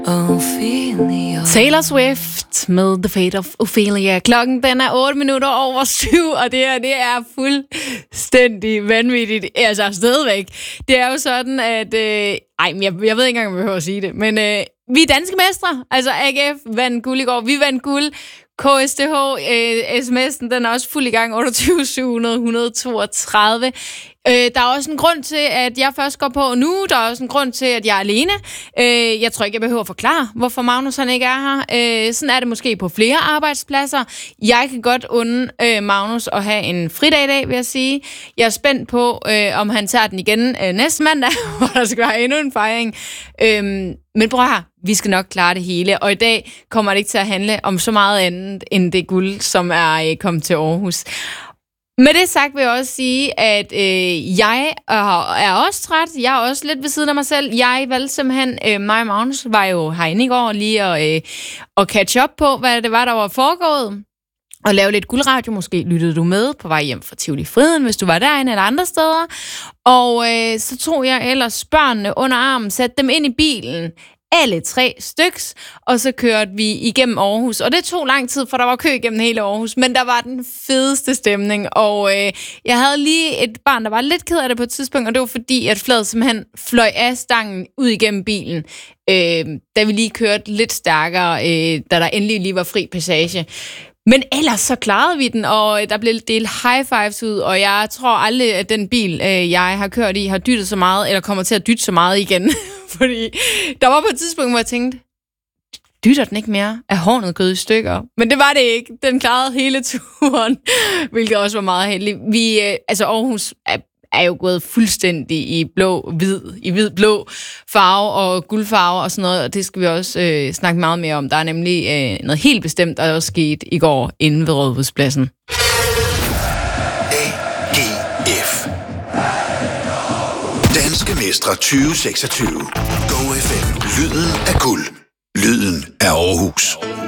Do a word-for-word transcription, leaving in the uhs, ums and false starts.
Ophelia. Taylor Swift med The Fate of Ophelia. Klokken den er otte minutter over syv, og det her, det er fuldstændig vanvittigt. Altså stadigvæk. Det er jo sådan, at... Øh, ej, jeg, jeg ved ikke engang, om jeg behøver at sige det, men øh, vi er danske mestre. Altså A G F vandt guld i går. Vi vandt guld. K S T H, øh, sms'en, den er også fuld i gang. otteogtyve syv hundrede et hundrede toogtredive. Øh, der er også en grund til, at jeg først går på nu. Der er også en grund til, at jeg er alene. Øh, jeg tror ikke, jeg behøver at forklare, hvorfor Magnus han ikke er her. Øh, sådan er det måske på flere arbejdspladser. Jeg kan godt unde øh, Magnus at have en fridag i dag, vil jeg sige. Jeg er spændt på, øh, om han tager den igen øh, næste mandag, hvor der skal være endnu en fejring. Øh, men prøv her, vi skal nok klare det hele. Og i dag kommer det ikke til at handle om så meget andet end det guld, som er øh, kommet til Aarhus. Med det sagt vil jeg også sige, at øh, jeg er, er også træt. Jeg er også lidt ved siden af mig selv. Jeg valgte simpelthen, øh, mig og Magnus var jo herinde i går lige at, øh, at catch up på, hvad det var, der var foregået. Og lave lidt guldradio. Måske lyttede du med på vej hjem fra Tivoli Friheden, hvis du var derinde eller andre steder. Og øh, så tog jeg ellers børnene under armen, satte dem ind i bilen. Alle tre styks, og så kørte vi igennem Aarhus. Og det tog lang tid, for der var kø igennem hele Aarhus, men der var den fedeste stemning. Og øh, jeg havde lige et barn, der var lidt ked af det på et tidspunkt, og det var fordi, at fladet simpelthen fløj af stangen ud igennem bilen, øh, da vi lige kørte lidt stærkere, øh, da der endelig lige var fri passage. Men ellers så klarede vi den, og der blev delt high fives ud, og jeg tror aldrig, at den bil, jeg har kørt i, har dyttet så meget, eller kommer til at dytte så meget igen. Fordi der var på et tidspunkt, hvor jeg tænkte, dytter den ikke mere? Er hornet gået i stykker? Men det var det ikke. Den klarede hele turen, hvilket også var meget heldigt. Vi, altså Aarhus er er jo gået fuldstændig i blå-hvid, i hvid-blå farve og guldfarve og sådan noget, og det skal vi også øh, snakke meget mere om. Der er nemlig øh, noget helt bestemt, der også sket i går inde ved Rådhuspladsen. A G F Danske Mestre tyve seksogtyve. Go F M. Lyden af guld. Lyden af Aarhus.